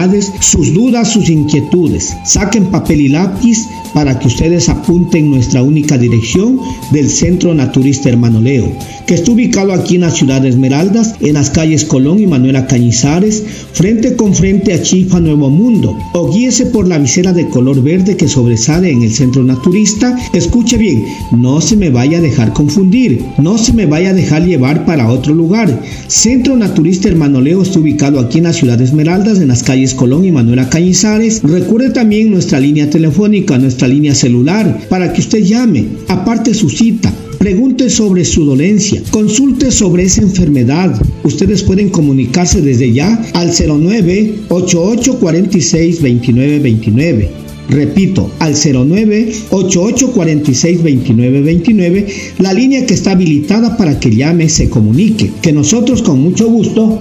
necesidades, sus dudas, sus inquietudes. Saquen papel y lápiz para que ustedes apunten nuestra única dirección del Centro Naturista Hermano Leo, que está ubicado aquí en la ciudad de Esmeraldas, en las calles Colón y Manuela Cañizares, frente con frente a Chifa Nuevo Mundo. O guíese por la visera de color verde que sobresale en el Centro Naturista. Escuche bien, no se me vaya a dejar confundir, no se me vaya a dejar llevar para otro lugar. Centro Naturista Hermano Leo está ubicado aquí en la ciudad de Esmeraldas, en las calles Colón y Manuela Cañizares. Recuerde también nuestra línea telefónica, nuestra línea celular, para que usted llame, aparte su cita. Pregunte sobre su dolencia, consulte sobre esa enfermedad. Ustedes pueden comunicarse desde ya al 09-8846-2929. Repito, al 09-8846-2929, la línea que está habilitada para que llame y se comunique. Que nosotros con mucho gusto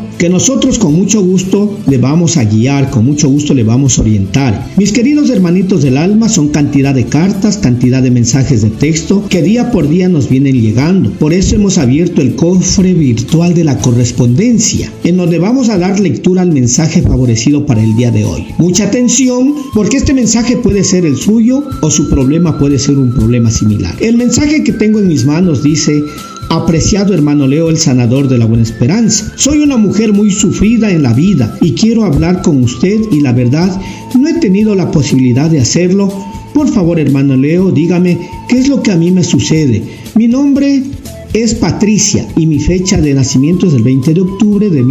le vamos a guiar, con mucho gusto le vamos a orientar. Mis queridos hermanitos del alma, son cantidad de cartas, cantidad de mensajes de texto que día por día nos vienen llegando. Por eso hemos abierto el cofre virtual de la correspondencia, en donde vamos a dar lectura al mensaje favorecido para el día de hoy. Mucha atención, porque este mensaje puede ser el suyo o su problema puede ser un problema similar. El mensaje que tengo en mis manos dice: apreciado hermano Leo, el sanador de la buena esperanza. Soy una mujer muy sufrida en la vida y quiero hablar con usted y la verdad no he tenido la posibilidad de hacerlo. Por favor hermano Leo, dígame qué es lo que a mí me sucede. Mi nombre es Patricia y mi fecha de nacimiento es el 20 de octubre de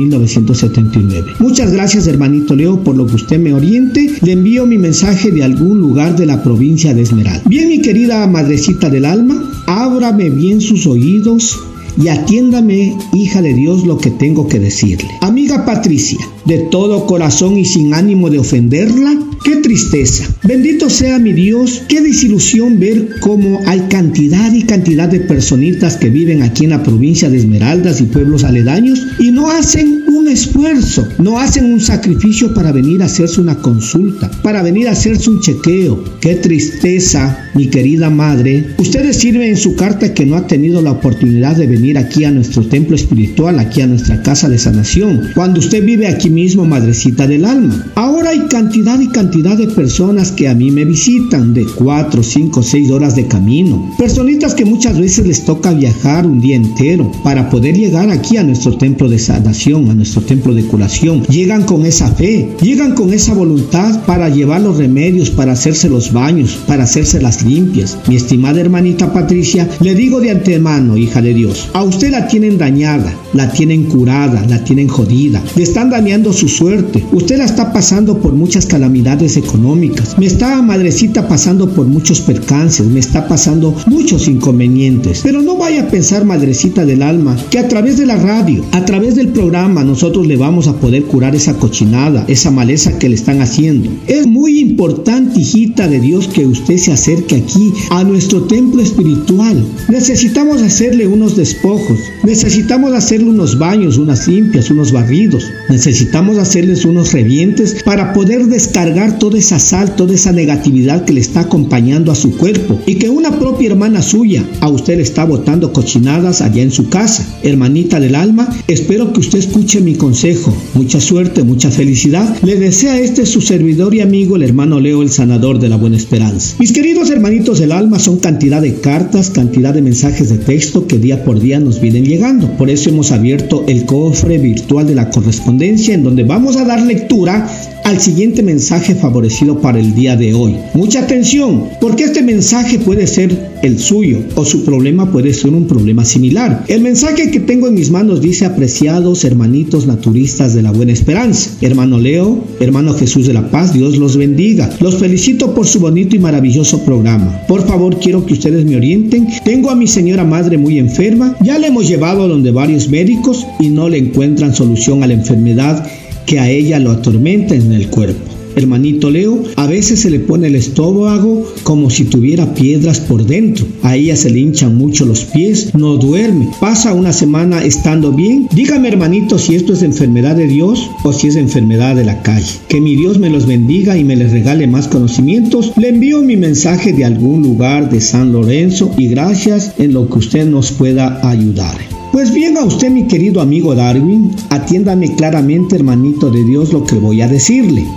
1979. Muchas gracias hermanito Leo por lo que usted me oriente. Le envío mi mensaje de algún lugar de la provincia de Esmeraldas. Bien, mi querida madrecita del alma, ábrame bien sus oídos y atiéndame, hija de Dios, lo que tengo que decirle. Amiga Patricia, de todo corazón y sin ánimo de ofenderla, qué tristeza. Bendito sea mi Dios, qué desilusión ver cómo hay cantidad y cantidad de personitas que viven aquí en la provincia de Esmeraldas y pueblos aledaños y no hacen un esfuerzo, no hacen un sacrificio para venir a hacerse una consulta, para venir a hacerse un chequeo. Qué tristeza, mi querida madre. Usted escribe en su carta que no ha tenido la oportunidad de venir aquí a nuestro templo espiritual, aquí a nuestra casa de sanación, cuando usted vive aquí mismo, madrecita del alma. Ahora hay cantidad y cantidad de personas que a mí me visitan de 4, 5, 6 horas de camino. Personitas que muchas veces les toca viajar un día entero para poder llegar aquí a nuestro templo de sanación, a nuestro templo de curación. Llegan con esa fe, llegan con esa voluntad para llevar los remedios, para hacerse los baños, para hacerse las limpias. Mi estimada hermanita Patricia, le digo de antemano, hija de Dios, a usted la tienen dañada, la tienen curada, la tienen jodida, le están dañando su suerte. Usted la está pasando por muchas calamidades económicas, me está, madrecita, pasando por muchos percances, me está pasando muchos inconvenientes. Pero no vaya a pensar, madrecita del alma, que a través de la radio, a través del programa, nosotros le vamos a poder curar esa cochinada, esa maleza que le están haciendo. Es muy importante, hijita de Dios, que usted se acerque aquí a nuestro templo espiritual. Necesitamos hacerle unos despojos, necesitamos hacerle unos baños, unas limpias, unos barridos, necesitamos hacerles unos revientes para poder descargar toda esa sal, toda esa negatividad que le está acompañando a su cuerpo y que una propia hermana suya a usted le está botando cochinadas allá en su casa. Hermanita del alma, espero que usted escuche mi consejo. Mucha suerte, mucha felicidad le desea su servidor y amigo, el hermano Leo, el sanador de la buena esperanza. Mis queridos hermanitos del alma, son cantidad de cartas, cantidad de mensajes de texto que día por día nos vienen llegando. Por eso hemos abierto el cofre virtual de la correspondencia, en donde vamos a dar lectura al siguiente mensaje favorecido para el día de hoy. Mucha atención, porque este mensaje puede ser el suyo o su problema puede ser un problema similar. El mensaje que tengo en mis manos dice: apreciados hermanitos naturistas de la buena esperanza, hermano Leo, hermano Jesús de la Paz, Dios los bendiga. Los felicito por su bonito y maravilloso programa. Por favor, quiero que ustedes me orienten. Tengo a mi señora madre muy enferma, ya la hemos llevado a donde varios médicos y no le encuentran solución a la enfermedad que a ella lo atormenta en el cuerpo. Hermanito Leo, a veces se le pone el estómago como si tuviera piedras por dentro. A ella se le hinchan mucho los pies, no duerme. Pasa una semana estando bien. Dígame, hermanito, si esto es enfermedad de Dios o si es enfermedad de la calle. Que mi Dios me los bendiga y me les regale más conocimientos. Le envío mi mensaje de algún lugar de San Lorenzo y gracias en lo que usted nos pueda ayudar. Pues bien, a usted, mi querido amigo Darwin, atiéndame claramente, hermanito de Dios, lo que voy a decirle.